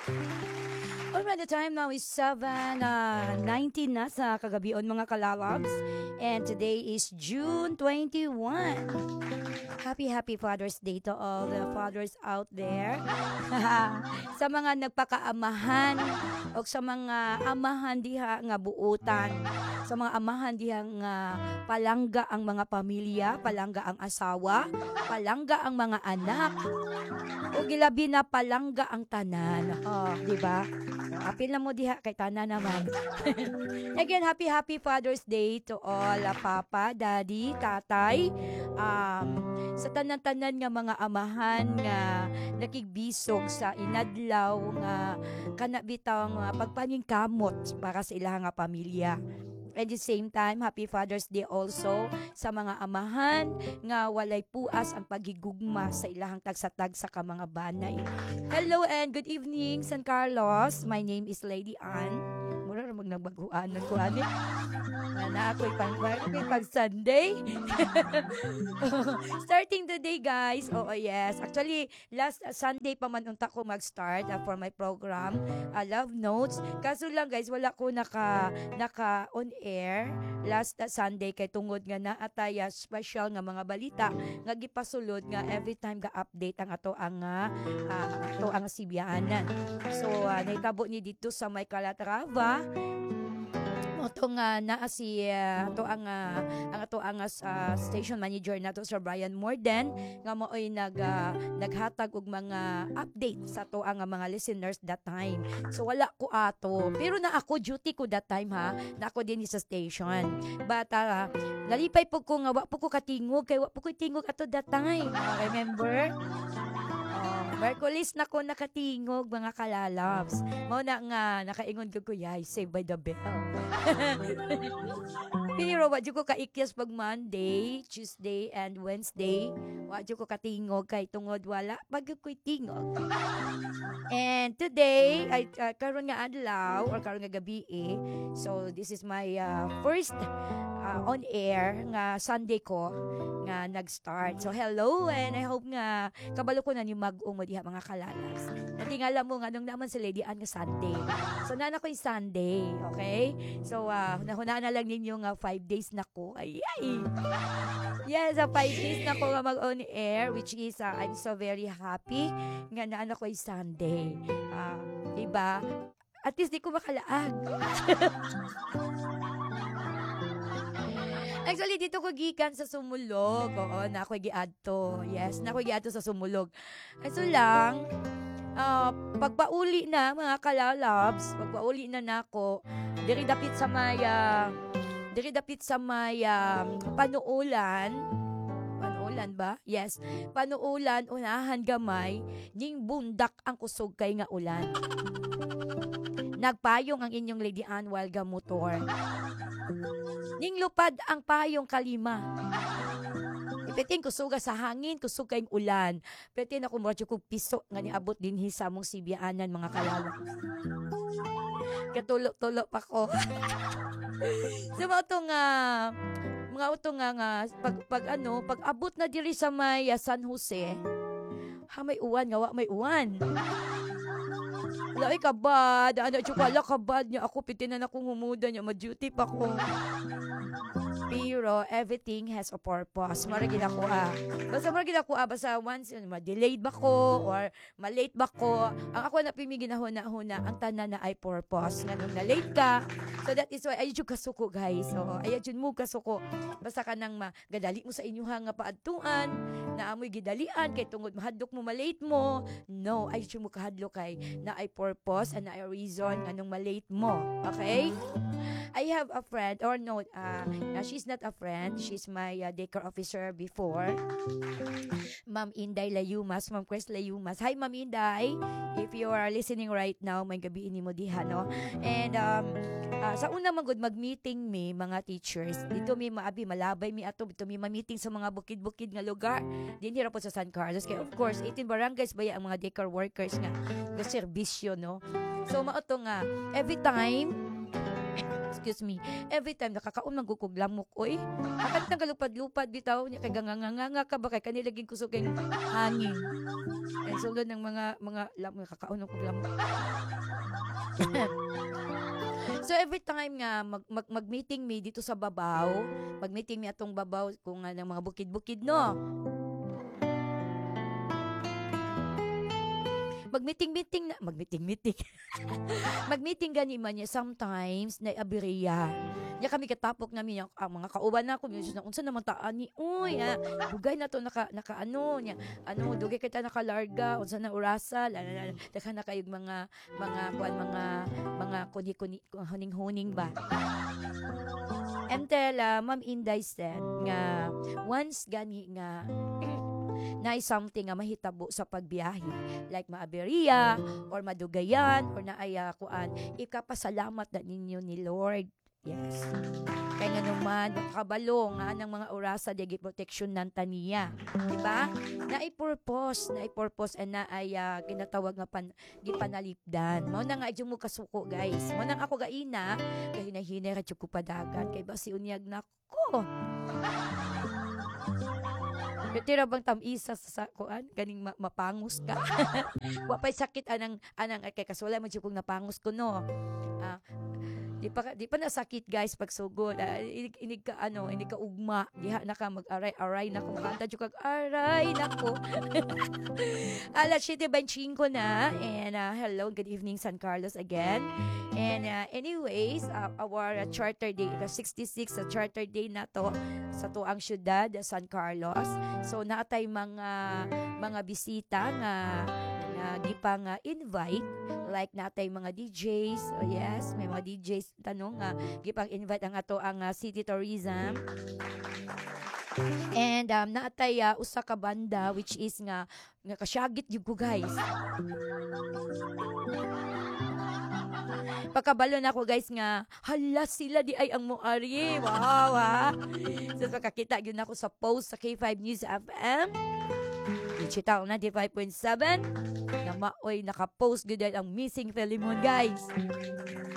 Alright, the time now is 7:19 na sa kagabion mga kalalabs. And today is June 21. Happy Father's Day to all the fathers out there. Sa mga nagpakaamahan o sa mga amahan diha nga buutan. Sa mga amahan diha nga palangga ang mga pamilya, palangga ang asawa, palangga ang mga anak. O gilabi na palangga ang tanan. Oh, di ba? Apil na mo diha kay tanan naman. Again, happy Father's Day to all papa, daddy, tatay. Sa tanan-tanan nga mga amahan nga nakigbisog sa inadlaw nga kanabitang pagpaningkamot para sa ilang nga pamilya. At the same time, happy Father's Day also sa mga amahan nga walay puas ang pagigugma sa ilahang tagsa-tagsa ka mga banay. Hello and good evening, San Carlos. My name is Lady Ann. Mura ramag nagbaguanan ko ani. Na ako'y pag Sunday. Starting today, guys. Oh, yes. Actually, last Sunday pa man unta ko mag-start for my program, Love Notes. Kaso lang, guys, wala ko naka on air last Sunday kay tungod nga na ataya special nga mga balita nga gipasulod nga every time ga update ang ato ang Sibianan. So naitabo ni dito sa may Calatrava. Oto nga naa si ato ang station manager nato Sir Brian Morden nga maoy naghatag og mga update sa ato ang mga listeners that time. So wala ko ato, pero na ako duty ko that time na ako din sa station. But nalipay po ko nga wa po ko katingog kay wa po ko tingog ato that time. Remember? Merkulis na ko nakatingog mga kalalabs. Mao na nga nakaingon ko yay, Saved by the Bell. Pero wadyo ko kaikyas pag Monday, Tuesday, and Wednesday. Wadyo ko katingog kay tungod wala pag ko'y tingog. And today, ay karon nga adlaw or karon nga gabi so this is my first on air nga Sunday ko nga nag-start. So hello and I hope nga kabalo ko na ni mag-ung mo diha mga kalalas. Natingala mo nga nung naman si Lady Ann nga Sunday. So nana ko yung Sunday, okay? So nahuna na lang ninyo nga 5 days na ko. Ay. Yes, 5 days na ko nga mag-on air which is I'm so very happy nga naana ko yung Sunday. Diba? At least di ko makalaag. Actually, dito ko gikan sa Sumulog. Oo, na ako giadto. Yes, na ako giadto sa Sumulog. So lang, pagpauli na mga kalalabs, pagpauli na nako, diri dapit sa may panuulan. Panuulan ba? Yes. Panuulan, unahan gamay, ning bundak ang kusog kay nga ulan. Nagpayong ang inyong Lady Ann while gamotor. Ning lupad ang payong kalima. Ipeting kusuga sa hangin, kusug kayong ulan. Petin ako mo ko piso nga niabot din sa mong Sibianan mga kalala. Katulo-tulo pa ko. So mga auto nga pag abot na diri sa may San Jose, may uwan nga may uwan. Wala kabad, ano chukala kabad niya ako pitinan akong humuda niya, ma-duty pa ko. Pero everything has a purpose. Maragin ako basta once ma-delayed ba ko or ma-late ba ko, ang ako na pimigin na huna ang tanan na ay purpose. Nga nung na-late ka, so that is why ayun kasuko guys. So ayun mo kasuko. Basta ka nang magadali mo sa inyuha nga paadtuan, na amoy gidalian kay tungod mahadlok mo ma-late mo. No, ayun mo kahadlok kay na ay purpose and na ay reason nga nung ma-late mo. Okay? I have a friend, or no, she's not a friend. She's my daycare officer before. Ma'am Inday Layumas, Ma'am Chris Layumas. Hi, Ma'am Inday. If you are listening right now, may gabi ini mo diha, no? And sa una magud mag-meeting mi mga teachers. Dito mi maabi malabay mi ato, dito mi ma-meeting sa mga bukid-bukid nga lugar. Dinhi ra po sa San Carlos. Kaya of course, 18 barangays baya ang mga daycare workers nga serbisyo, no? So mao to nga every time excuse me, every time nakakaon man gud kog lamok oy. Akat nagalupad-lupad bitaw nya kay ganganga ka ba kay kanilaging kusog kay hangin. Kay sulod ng mga lamok nakakaon kog lamok. So every time nga mag-meeting me dito sa babaw, mag-meeting me atong babaw kung ng mga bukid-bukid no. Magmeeting-meeting. Magmeeting gani man niya sometimes na abiriya. Nya kami katapok namin ang mga kauban na ko na unsa naman taan ni uy dugay na to naka ano nya dugay kita nakalarga unsa na orasa daghan na kayog mga kuni huning-huning ba. And tell Ma'am Inday said nga once gani nga na something nga mahitabo sa pagbiyahe like maaberiya or madugayan or naaya kuan ikapasalamat na ninyo ni Lord. Yes. Kaya nga naman makabalo nga ng mga orasa digi protection ng taniya. Diba? Na-purpose and ginatawag nga gipanalipdan. Mao na nga adyo mo kasuko guys. Mao nang ako gaina kay hinahinay ra ko padagan kay basi unyag nako. Tira bang tamisa sa kuan ganing mapangus ka. Wa pay sakit anang kay kaswala man jud kong napangus ko no. Di pa nasakit guys pag sugod. Inig ka ugma. Diha na ka mag-aray na ko. Makanta jud kag aray na ko. Alas 7:25 na. And hello, good evening San Carlos again. And anyways, our charter day, 66 sa charter day na to sa tuang syudad San Carlos. So naatay mga bisita nga gipang invite like natay mga DJs. Oh yes, may mga DJs tanong gipang invite ang ato ang city tourism. And naatay usa ka banda which is nga kasyagit jud ko guys. Pagkabalo na ako guys nga hala sila di ay ang moari. Wow ha. So makakita gyud nako sa post sa K5 News FM. Digital 95.7 na maoy naka-post gyud ang missing Philemon guys.